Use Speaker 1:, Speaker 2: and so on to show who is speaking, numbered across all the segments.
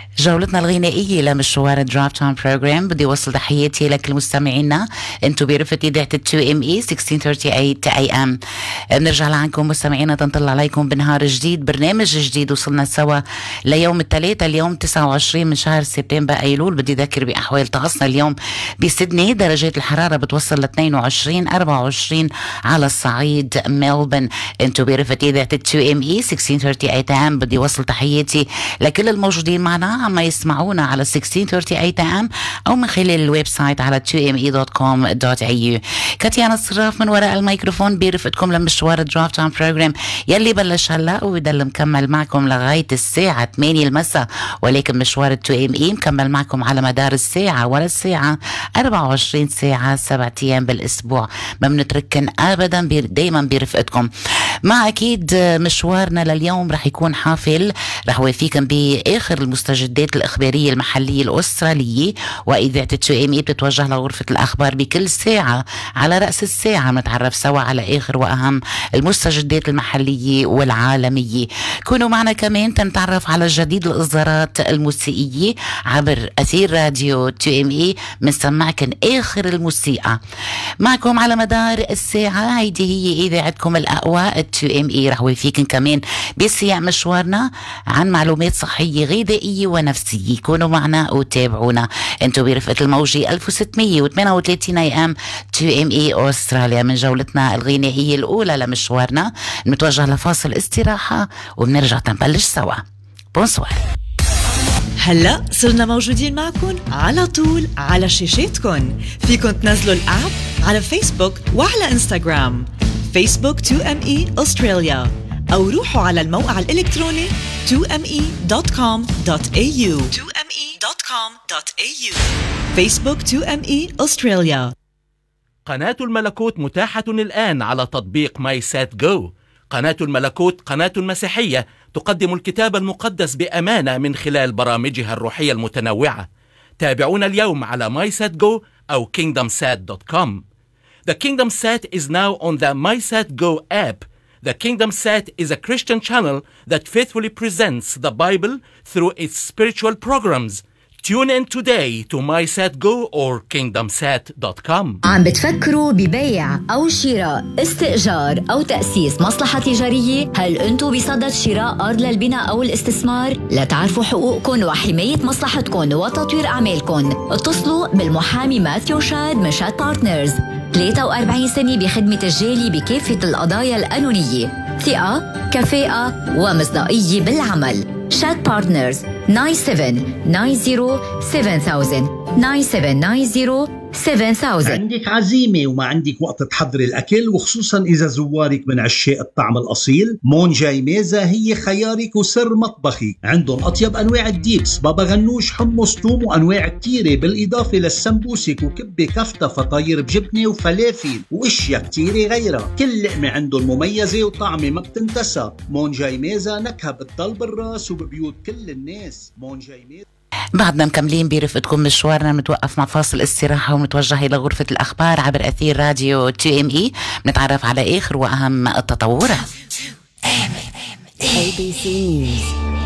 Speaker 1: جولتنا الغنائية لمشوار درايف تايم بروجرام. بدي وصل تحياتي لكل مستمعينا انتو برفقة إذاعة 2ME 1638 AM. بنرجع لعنكم مستمعينا، تنطل عليكم بنهار جديد، برنامج جديد. وصلنا سوا ليوم الثلاثاء، اليوم 29 من شهر سبتمبر أيلول. بدي ذكر بأحوال طقسنا اليوم بسيدني، درجات الحرارة بتوصل ل 22 24 على الصعيد ملبن. انتو برفقة إذاعة 2ME 1638 AM. بدي وصل تحياتي لكل الموجودين معنا عم يسمعونا على 1638 AM أو من خلال الويب سايت على 2me.com.au. كاتيانا الصراف من وراء الميكروفون برفقتكم لمشوار درايف تايم بروجرام يلي بلش هلا ويضل مكمل معكم لغاية الساعة 8 المساء. ولكن مشوار 2ME مكمل معكم على مدار الساعة ولا الساعة 24 ساعة 7 أيام بالأسبوع. ما بنتركن أبدا، دايما برفقتكم. مع أكيد مشوارنا لليوم رح يكون حافل، رح وافيكم بآخر المستجدات الإخبارية المحلية الأسترالية. وإذاعة 2ME بتتوجه لغرفة الأخبار بكل ساعة على رأس الساعة. نتعرف سوا على آخر وأهم المستجدات المحلية والعالمية. كونوا معنا كمان تنتعرف على جديد الإصدارات الموسيقية عبر أثير راديو 2ME. منسمعكن آخر الموسيقى معكم على مدار الساعة. هيدي هي إذاعتكم الأقوى 2ME. رح وافيكن كمان بسياق مشوارنا عن معلومات صحية غذائية ونفسية. كونوا معنا وتابعونا انتو برفقة الموجي 1638 AM 2ME أستراليا. من جولتنا الغنائية الأولى لمشوارنا نتوجه لفاصل استراحة وبنرجع تنبلش سوا. بونسوار.
Speaker 2: هلأ صرنا موجودين معكم على طول على شاشاتكم. فيكن تنزلوا الأب على فيسبوك وعلى إنستغرام فيسبوك 2ME أستراليا، أو روحوا على الموقع الإلكتروني 2me.com.au. فيسبوك 2ME أستراليا.
Speaker 3: قناة الملكوت متاحة الآن على تطبيق ماي سات جو. قناة الملكوت قناة مسيحية تقدم الكتاب المقدس بأمانة من خلال برامجها الروحية المتنوعة. تابعونا اليوم على MySatGo أو KingdomSat.com. The Kingdom Sat is now on the MySatGo app. The Kingdom Sat is a Christian channel that faithfully presents the Bible through its spiritual programs. Tune in today to MySatGo or KingdomSat.com.
Speaker 4: عم بتفكروا ببيع أو شراء، استئجار أو تأسيس مصلحة تجارية؟ هل أنتوا بصدد شراء أرض للبناء أو الاستثمار؟ لتعرفوا حقوقكم وحماية مصلحتكم وتطوير أعمالكم، اتصلوا بالمحامي ماثيو شاد من شاد بارتنرز. 43 سنة بخدمة الجالي بكافة القضايا القانونية، ثقة، كفاءة ومصداقية بالعمل. شاد بارتنرز 97907000 97907000.
Speaker 5: عندك عزيمة وما عندك وقت تحضري الأكل، وخصوصا إذا زوارك من عشاق الطعم الأصيل، مون جاي ميزة هي خيارك وسر مطبخي. عندهم أطيب أنواع الديبس، بابا غنوش، حمص، توم وأنواع كتيرة، بالإضافة للسمبوسك وكبة كفتة فطاير بجبنة وفلافل وإشياء كتيرة غيرها. كل لقمة عندهم مميزة وطعمة ما بتنتسى. مون جاي ميزة نكهة بتضل بالراس وببيوت كل الناس. مون جاي ميزة.
Speaker 1: بعدنا مكملين برفقتكم مشوارنا، متوقف مع فاصل استراحة ومتوجه إلى غرفة الأخبار عبر أثير راديو 2ME. نتعرف على آخر وأهم التطورات.
Speaker 6: ABC News.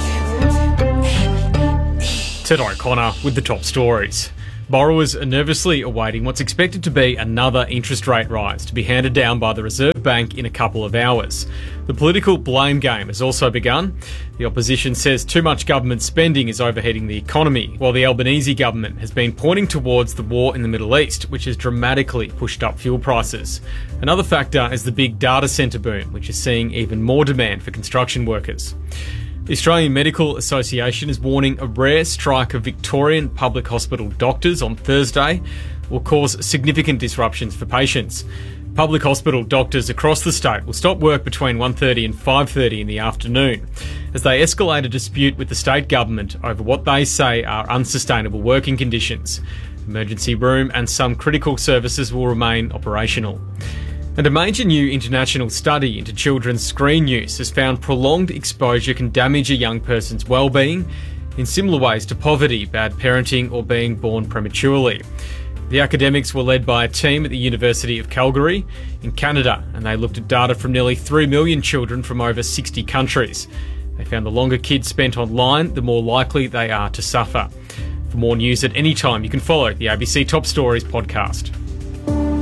Speaker 7: Ted O'Connor with the top stories. Borrowers are nervously awaiting what's expected to be another interest rate rise to be handed down by the Reserve Bank in a couple of hours. The political blame game has also begun. The opposition says too much government spending is overheating the economy, while the Albanese government has been pointing towards the war in the Middle East, which has dramatically pushed up fuel prices. Another factor is the big data centre boom, which is seeing even more demand for construction workers. The Australian Medical Association is warning a rare strike of Victorian public hospital doctors on Thursday will cause significant disruptions for patients. Public hospital doctors across the state will stop work between 1:30 and 5:30 in the afternoon as they escalate a dispute with the state government over what they say are unsustainable working conditions. Emergency room and some critical services will remain operational. And a major new international study into children's screen use has found prolonged exposure can damage a young person's well-being in similar ways to poverty, bad parenting or being born prematurely. The academics were led by a team at the University of Calgary in Canada, and they looked at data from nearly 3 million children from over 60 countries. They found the longer kids spent online, the more likely they are to suffer. For more news at any time, you can follow the ABC Top Stories podcast.